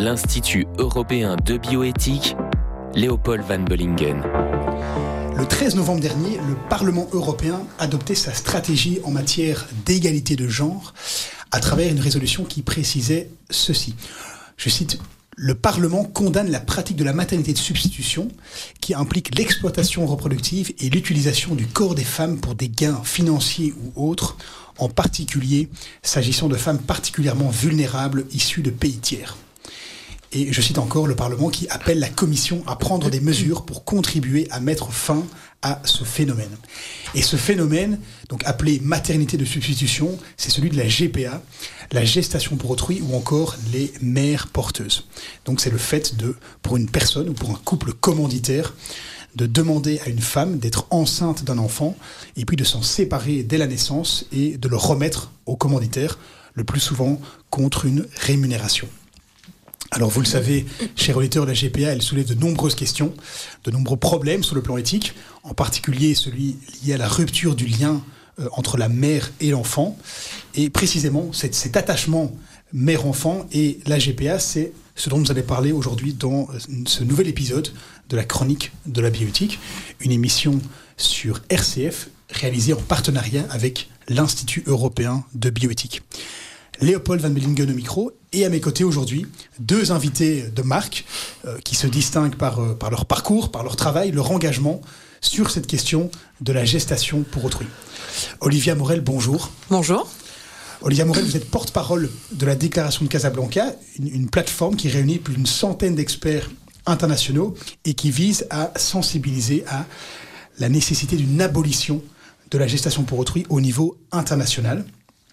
l'Institut européen de bioéthique, Léopold van Bellingen. Le 13 novembre dernier, le Parlement européen adoptait sa stratégie en matière d'égalité de genre à travers une résolution qui précisait ceci. Je cite: « Le Parlement condamne la pratique de la maternité de substitution qui implique l'exploitation reproductive et l'utilisation du corps des femmes pour des gains financiers ou autres, en particulier s'agissant de femmes particulièrement vulnérables issues de pays tiers. » Et je cite encore le Parlement qui appelle la Commission à prendre des mesures pour contribuer à mettre fin à ce phénomène. Et ce phénomène, donc appelé maternité de substitution, c'est celui de la GPA, la gestation pour autrui ou encore les mères porteuses. Donc c'est le fait de, pour une personne ou pour un couple commanditaire, de demander à une femme d'être enceinte d'un enfant et puis de s'en séparer dès la naissance et de le remettre au commanditaire, le plus souvent contre une rémunération. Alors vous le savez, chers auditeurs, la GPA, elle soulève de nombreuses questions, de nombreux problèmes sur le plan éthique, en particulier celui lié à la rupture du lien entre la mère et l'enfant. Et précisément, cet attachement mère-enfant et la GPA, c'est ce dont nous allons parler aujourd'hui dans ce nouvel épisode de la chronique de la bioéthique, une émission sur RCF réalisée en partenariat avec l'Institut européen de bioéthique. Léopold van Bellingen au micro, et à mes côtés aujourd'hui, deux invités de marque qui se distinguent par leur parcours, par leur travail, leur engagement sur cette question de la gestation pour autrui. Olivia Morel, bonjour. Bonjour. Olivia Morel, vous êtes porte-parole de la Déclaration de Casablanca, une plateforme qui réunit plus d'une centaine d'experts internationaux et qui vise à sensibiliser à la nécessité d'une abolition de la gestation pour autrui au niveau international.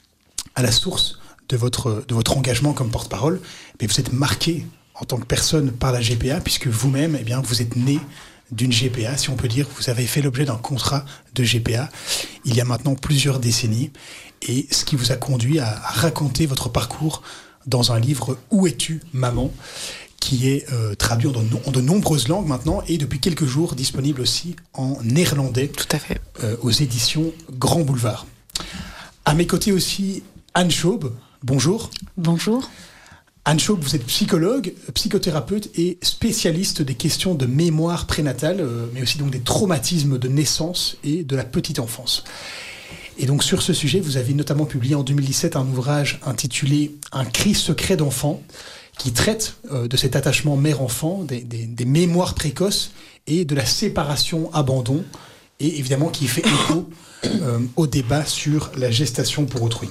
À la source de votre engagement comme porte-parole, mais vous êtes marqué en tant que personne par la GPA, puisque vous-même, vous êtes né d'une GPA, si on peut dire. Vous avez fait l'objet d'un contrat de GPA il y a maintenant plusieurs décennies, et ce qui vous a conduit à raconter votre parcours dans un livre « Où es-tu, maman ?», qui est traduit en de nombreuses langues maintenant, et depuis quelques jours disponible aussi en néerlandais. Tout à fait. Aux éditions Grand Boulevard. À mes côtés aussi, Anne Schaub, bonjour. Bonjour. Anne Schaub, vous êtes psychologue, psychothérapeute et spécialiste des questions de mémoire prénatale, mais aussi donc des traumatismes de naissance et de la petite enfance. Et donc sur ce sujet, vous avez notamment publié en 2017 un ouvrage intitulé « Un cri secret d'enfant » qui traite de cet attachement mère-enfant, des mémoires précoces et de la séparation-abandon, et évidemment qui fait écho au débat sur la gestation pour autrui.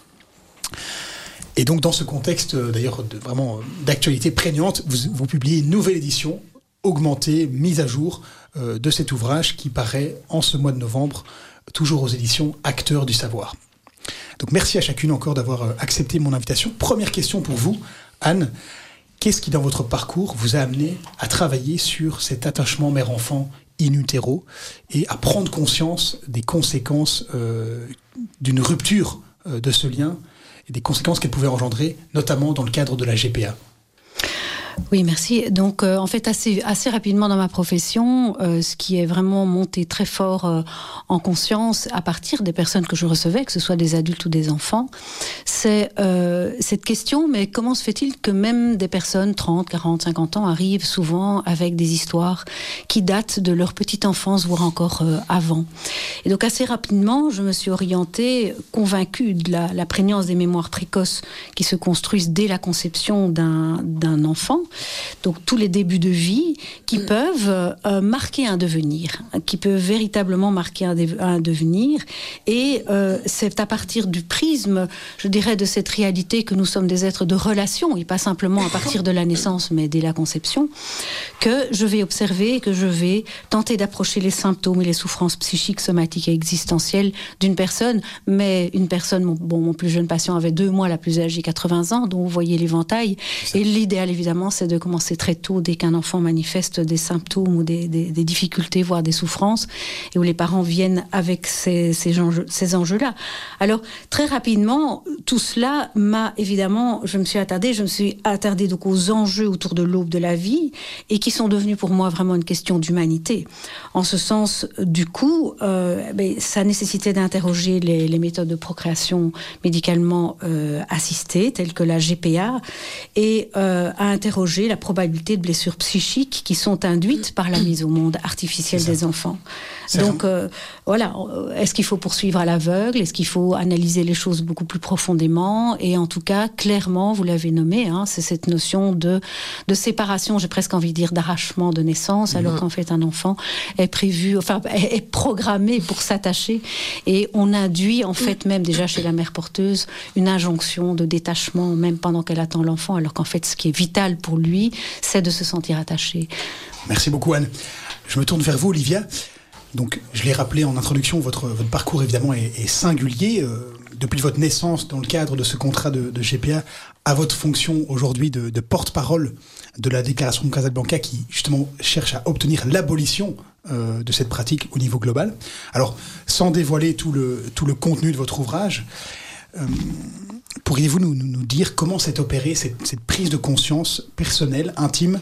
Et donc dans ce contexte d'ailleurs vraiment d'actualité prégnante, vous publiez une nouvelle édition augmentée, mise à jour de cet ouvrage qui paraît en ce mois de novembre, toujours aux éditions Acteurs du Savoir. Donc merci à chacune encore d'avoir accepté mon invitation. Première question pour vous, Anne. Qu'est-ce qui dans votre parcours vous a amené à travailler sur cet attachement mère-enfant in utero et à prendre conscience des conséquences d'une rupture de ce lien et des conséquences qu'elle pouvait engendrer, notamment dans le cadre de la GPA? Oui, merci. Donc, en fait, assez rapidement dans ma profession, ce qui est vraiment monté très fort en conscience à partir des personnes que je recevais, que ce soit des adultes ou des enfants, c'est cette question, mais comment se fait-il que même des personnes 30, 40, 50 ans arrivent souvent avec des histoires qui datent de leur petite enfance, voire encore avant. Et donc, assez rapidement, je me suis orientée, convaincue de la prégnance des mémoires précoces qui se construisent dès la conception d'un enfant. Donc tous les débuts de vie qui peuvent marquer un devenir, qui peuvent véritablement marquer un devenir. Et c'est à partir du prisme, je dirais, de cette réalité que nous sommes des êtres de relation, et pas simplement à partir de la naissance, mais dès la conception, que je vais observer, que je vais tenter d'approcher les symptômes et les souffrances psychiques, somatiques et existentielles d'une personne. Mais une personne, mon plus jeune patient avait 2 mois, la plus âgée 80 ans, donc vous voyez l'éventail. Et l'idéal, évidemment, c'est de commencer très tôt, dès qu'un enfant manifeste des symptômes ou des difficultés, voire des souffrances, et où les parents viennent avec ces enjeux-là. Alors, très rapidement, tout cela m'a évidemment, je me suis attardée donc aux enjeux autour de l'aube de la vie, et qui sont devenus pour moi vraiment une question d'humanité. En ce sens, du coup, ça nécessitait d'interroger les méthodes de procréation médicalement assistées, telles que la GPA, et à interroger la probabilité de blessures psychiques qui sont induites par la mise au monde artificielle des enfants. Donc, voilà, est-ce qu'il faut poursuivre à l'aveugle? Est-ce qu'il faut analyser les choses beaucoup plus profondément? Et en tout cas, clairement, vous l'avez nommé, c'est cette notion de séparation, j'ai presque envie de dire d'arrachement de naissance, alors qu'en fait, un enfant est programmé pour s'attacher. Et on induit, en fait, même déjà chez la mère porteuse, une injonction de détachement, même pendant qu'elle attend l'enfant, alors qu'en fait, ce qui est vital pour lui, c'est de se sentir attaché. Merci beaucoup, Anne. Je me tourne vers vous, Olivia. Donc, je l'ai rappelé en introduction, votre parcours, évidemment, est singulier. Depuis votre naissance, dans le cadre de ce contrat de GPA, à votre fonction aujourd'hui de porte-parole de la déclaration de Casablanca, qui, justement, cherche à obtenir l'abolition de cette pratique au niveau global. Alors, sans dévoiler tout le contenu de votre ouvrage, pourriez-vous nous dire comment s'est opérée cette prise de conscience personnelle, intime,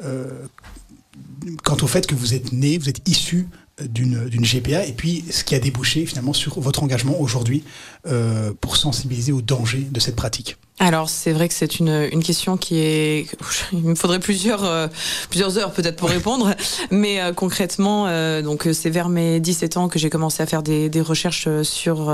quant au fait que vous êtes né, vous êtes issu d'une GPA, et puis ce qui a débouché finalement sur votre engagement aujourd'hui pour sensibiliser au danger de cette pratique? Alors c'est vrai que c'est une question qui est, il me faudrait plusieurs heures peut-être pour répondre, mais concrètement donc c'est vers mes 17 ans que j'ai commencé à faire des recherches sur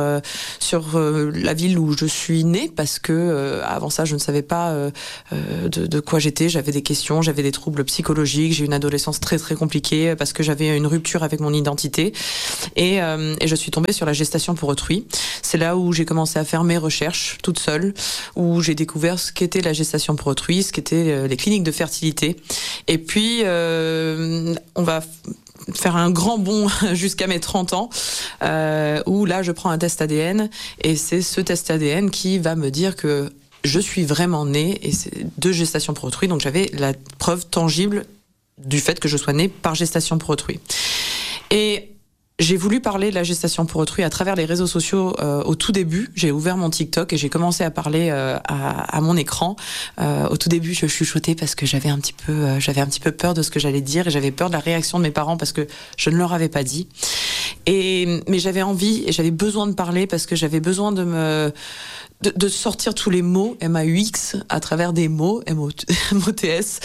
la ville où je suis née, parce que avant ça je ne savais pas de quoi j'étais. J'avais des questions, j'avais des troubles psychologiques, j'ai eu une adolescence très très compliquée parce que j'avais une rupture avec mon identité, et je suis tombée sur la gestation pour autrui. C'est là où j'ai commencé à faire mes recherches toute seule, où j'ai découvert ce qu'était la gestation pour autrui, ce qu'étaient les cliniques de fertilité. Et puis, on va faire un grand bond jusqu'à mes 30 ans, où là, je prends un test ADN, et c'est ce test ADN qui va me dire que je suis vraiment née et c'est de gestation pour autrui. Donc, j'avais la preuve tangible du fait que je sois née par gestation pour autrui. Et j'ai voulu parler de la gestation pour autrui à travers les réseaux sociaux au tout début. J'ai ouvert mon TikTok et j'ai commencé à parler à mon écran. Au tout début, je chuchotais parce que j'avais un petit peu peur de ce que j'allais dire, et j'avais peur de la réaction de mes parents parce que je ne leur avais pas dit. Mais j'avais envie et j'avais besoin de parler parce que j'avais besoin de sortir tous les mots MAUX à travers des mots MOTS.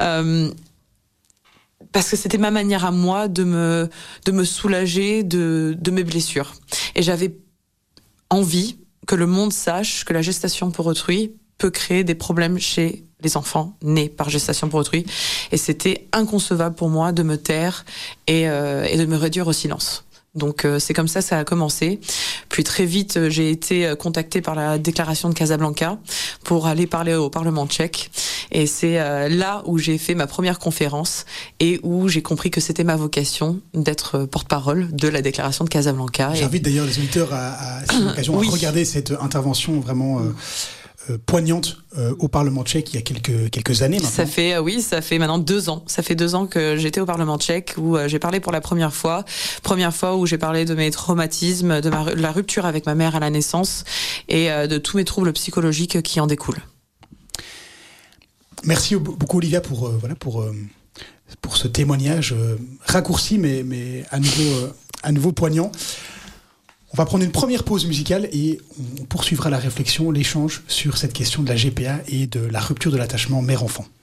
Parce que c'était ma manière à moi de me soulager de mes blessures. Et j'avais envie que le monde sache que la gestation pour autrui peut créer des problèmes chez les enfants nés par gestation pour autrui. Et c'était inconcevable pour moi de me taire et de me réduire au silence. Donc c'est comme ça a commencé. Puis très vite, j'ai été contactée par la déclaration de Casablanca pour aller parler au Parlement tchèque. Et c'est là où j'ai fait ma première conférence et où j'ai compris que c'était ma vocation d'être porte-parole de la déclaration de Casablanca. J'invite d'ailleurs les auditeurs à à regarder cette intervention vraiment poignante au Parlement tchèque il y a quelques années maintenant. Ça fait maintenant 2 ans. Ça fait 2 ans que j'étais au Parlement tchèque, où j'ai parlé pour la première fois où j'ai parlé de mes traumatismes, de la rupture avec ma mère à la naissance et de tous mes troubles psychologiques qui en découlent. Merci beaucoup, Olivia, pour ce témoignage raccourci mais à nouveau poignant. On va prendre une première pause musicale et on poursuivra la réflexion, l'échange sur cette question de la GPA et de la rupture de l'attachement mère-enfant.